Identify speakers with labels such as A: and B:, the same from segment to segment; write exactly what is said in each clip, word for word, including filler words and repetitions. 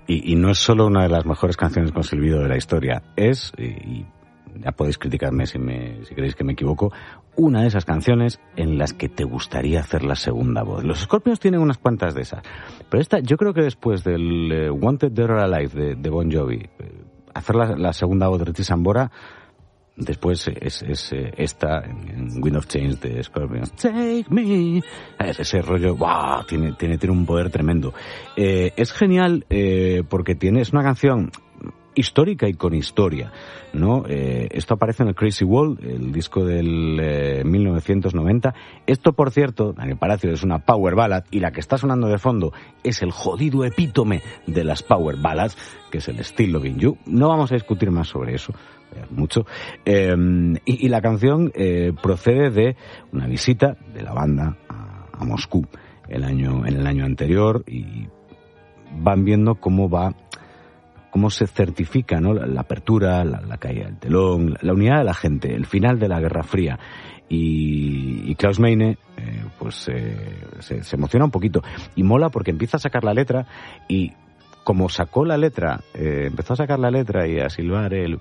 A: Y, y no es solo una de las mejores canciones con silbido de la historia, es, y, y ya podéis criticarme si, me, si creéis que me equivoco, una de esas canciones en las que te gustaría hacer la segunda voz. Los Scorpions tienen unas cuantas de esas, pero esta, yo creo que después del eh, Wanted Dead or Alive de, de Bon Jovi, eh, hacer la, la segunda voz de Richie Sambora, después es, es eh, esta en Wind of Change de Scorpions. Take me. Es ese rollo, wow, tiene, tiene, tiene un poder tremendo. Eh, es genial eh, porque tiene, es una canción histórica y con historia, ¿no? Eh, esto aparece en el Crazy World, el disco del eh, mil novecientos noventa. Esto, por cierto, Daniel Palacio, es una power ballad, y la que está sonando de fondo es el jodido epítome de las power ballads, que es el Still Loving You. No vamos a discutir más sobre eso, mucho. Eh, y, y la canción eh, procede de una visita de la banda a, a Moscú el año, en el año anterior, y van viendo cómo va cómo se certifica, ¿no?, la, la apertura, la, la caída del telón, la, la unidad de la gente, el final de la Guerra Fría. Y, y Klaus Meine eh, pues eh, se, se emociona un poquito y mola porque empieza a sacar la letra, y como sacó la letra, eh, empezó a sacar la letra y a silbar el...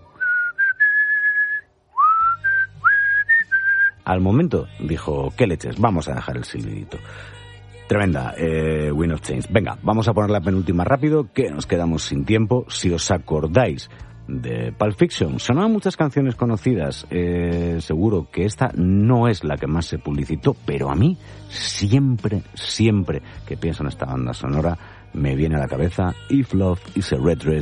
A: Al momento dijo, ¿qué leches? Vamos a dejar el silbidito. Tremenda, eh, Wind of Change. Venga, vamos a poner la penúltima rápido, que nos quedamos sin tiempo. Si os acordáis de Pulp Fiction, sonaban muchas canciones conocidas. Eh, seguro que esta no es la que más se publicitó, pero a mí siempre, siempre que pienso en esta banda sonora, me viene a la cabeza If Love is a Red Dress